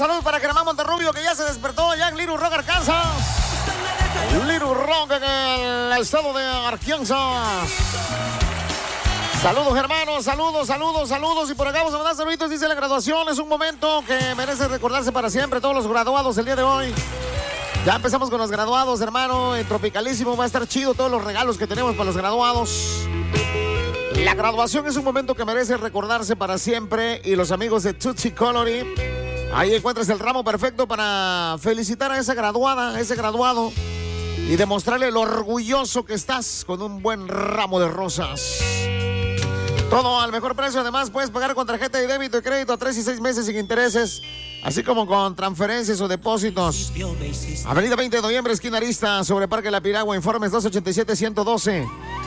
saludos para Germán Monterrubio, que ya se despertó allá en Little Rock, Arkansas. Little Rock en el estado de Arkansas. Saludos, hermanos, saludos. Y por acá vamos a mandar saluditos. Dice: la graduación es un momento que merece recordarse para siempre. Todos los graduados el día de hoy. Ya empezamos con los graduados, hermano. En Tropicalísimo va a estar chido todos los regalos que tenemos para los graduados. La graduación es un momento que merece recordarse para siempre. Y los amigos de Tootsie Coloring, ahí encuentras el ramo perfecto para felicitar a esa graduada, a ese graduado, y demostrarle lo orgulloso que estás con un buen ramo de rosas. Todo al mejor precio. Además, puedes pagar con tarjeta de débito y crédito a 3 y 6 meses sin intereses, así como con transferencias o depósitos. Avenida 20 de noviembre, esquina Arista, sobre Parque La Piragua. Informes 287-112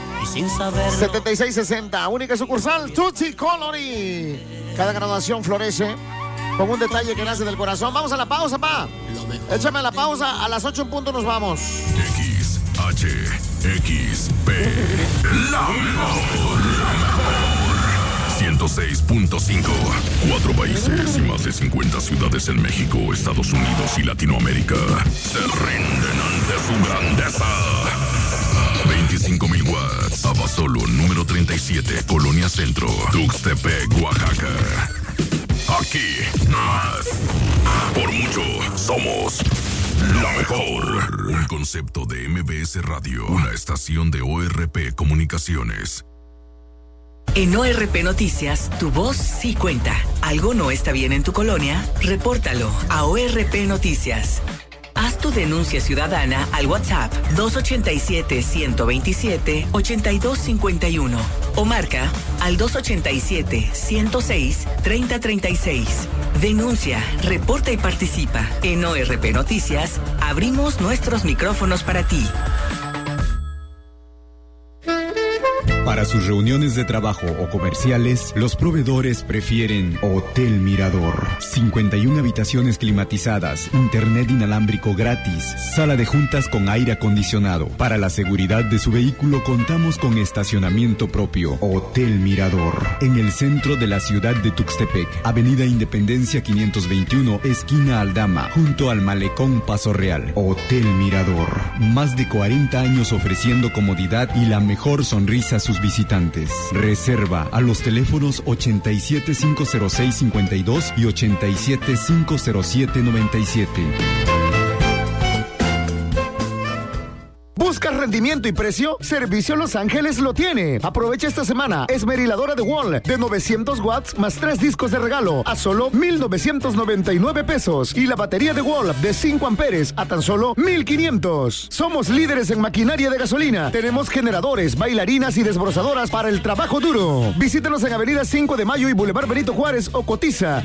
7660. Única sucursal, Tootsie Coloring. Cada graduación florece con un detalle que nace del corazón. Vamos a la pausa, pa. Échame la pausa. A las 8 en punto nos vamos. XHXP, la mejor. 106.5. 4 países y más de 50 ciudades en México, Estados Unidos y Latinoamérica se rinden ante su grandeza. 25,000 watts. Abasolo, número 37, Colonia Centro, Tuxtepec, Oaxaca. Aquí más. Por mucho, somos la mejor. Un concepto de MBS Radio, una estación de ORP Comunicaciones. En ORP Noticias, tu voz sí cuenta. ¿Algo no está bien en tu colonia? Repórtalo a ORP Noticias. Haz tu denuncia ciudadana al WhatsApp 287-127-8251 o marca al 287-106-3036. Denuncia, reporta y participa. En ORP Noticias, abrimos nuestros micrófonos para ti. Para sus reuniones de trabajo o comerciales, los proveedores prefieren Hotel Mirador. 51 habitaciones climatizadas, internet inalámbrico gratis, sala de juntas con aire acondicionado. Para la seguridad de su vehículo contamos con estacionamiento propio. Hotel Mirador. En el centro de la ciudad de Tuxtepec, Avenida Independencia 521, esquina Aldama, junto al Malecón Paso Real. Hotel Mirador. Más de 40 años ofreciendo comodidad y la mejor sonrisa a sus visitantes. Reserva a los teléfonos 87-506-52 y 87-507-97. ¿Buscas rendimiento y precio? Servicio Los Ángeles lo tiene. Aprovecha esta semana. Esmeriladora de Wall de 900 watts más 3 discos de regalo a solo 1,999 pesos. Y la batería de Wall de 5 amperes a tan solo 1,500. Somos líderes en maquinaria de gasolina. Tenemos generadores, bailarinas y desbrozadoras para el trabajo duro. Visítanos en Avenida 5 de Mayo y Boulevard Benito Juárez o cotiza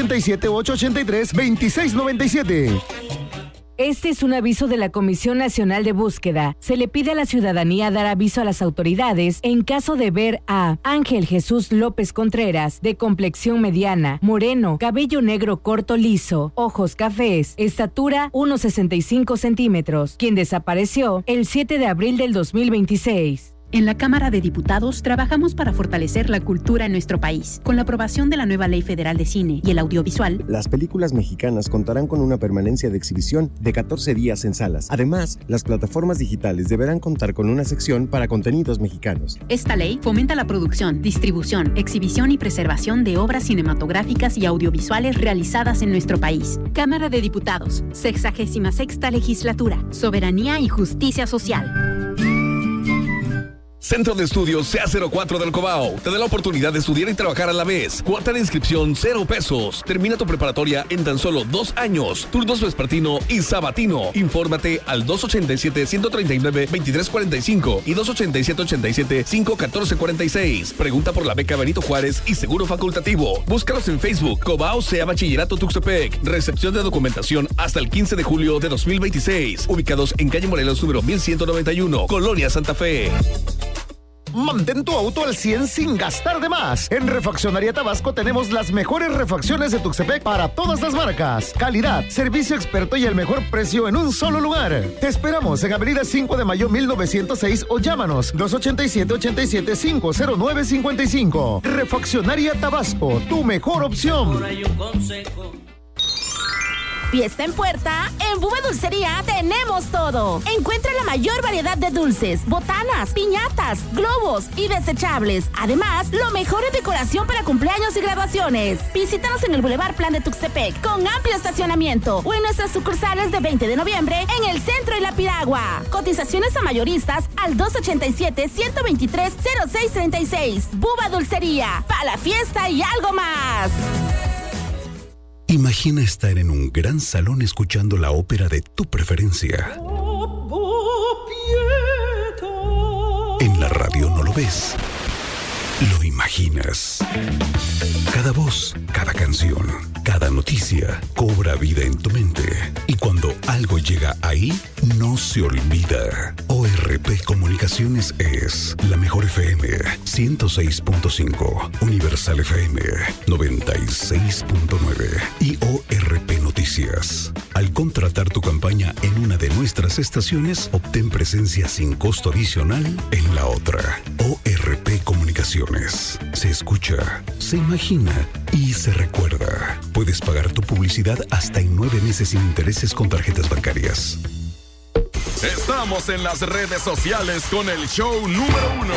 287-883-2697. Este es un aviso de la Comisión Nacional de Búsqueda. Se le pide a la ciudadanía dar aviso a las autoridades en caso de ver a Ángel Jesús López Contreras, de complexión mediana, moreno, cabello negro corto liso, ojos cafés, estatura 1,65 centímetros, quien desapareció el 7 de abril del 2026. En la Cámara de Diputados trabajamos para fortalecer la cultura en nuestro país. Con la aprobación de la nueva Ley Federal de Cine y el Audiovisual, las películas mexicanas contarán con una permanencia de exhibición de 14 días en salas. Además, las plataformas digitales deberán contar con una sección para contenidos mexicanos. Esta ley fomenta la producción, distribución, exhibición y preservación de obras cinematográficas y audiovisuales realizadas en nuestro país. Cámara de Diputados, 66ª Legislatura, Soberanía y Justicia Social. Centro de Estudios CA04 del Cobao te da la oportunidad de estudiar y trabajar a la vez. Cuota de inscripción 0 pesos. Termina tu preparatoria en tan solo 2 años. Turnos vespertino y sabatino. Infórmate al 287-139-2345 y 287-87-51446. Pregunta por la beca Benito Juárez y seguro facultativo. Búscalos en Facebook. Cobao CA Bachillerato Tuxtepec. Recepción de documentación hasta el 15 de julio de 2026. Ubicados en calle Morelos número 1191, Colonia Santa Fe. Mantén tu auto al 100 sin gastar de más. En Refaccionaría Tabasco tenemos las mejores refacciones de Tuxtepec para todas las marcas. Calidad, servicio experto y el mejor precio en un solo lugar. Te esperamos en Avenida 5 de Mayo 1906 o llámanos 287-875-0955. Refaccionaria Tabasco, tu mejor opción. fiesta en puerta, en Bube Dulcería tenemos todo. Encuentra la mayor variedad de dulces, botanas, piñatas, globos y desechables. Además, lo mejor en decoración para cumpleaños y graduaciones. Visítanos en el Boulevard Plan de Tuxtepec, con amplio estacionamiento, o en nuestras sucursales de 20 de noviembre en el centro y La Piragua. Cotizaciones a mayoristas al 287-123-0636. Buba Dulcería, para la fiesta y algo más. Imagina estar en un gran salón escuchando la ópera de tu preferencia. En la radio no lo ves, lo imaginas. Cada voz, cada canción, cada noticia cobra vida en tu mente. Y cuando algo llega ahí, no se olvida. ORP Comunicaciones es la mejor FM 106.5, Universal FM 96.9 y ORP Noticias. Al contratar tu campaña en una de nuestras estaciones, obtén presencia sin costo adicional en la otra. ORP Comunicaciones. Se escucha, se imagina y se recuerda. Puedes pagar tu publicidad hasta en 9 meses sin intereses con tarjetas bancarias. Estamos en las redes sociales con el show número 1.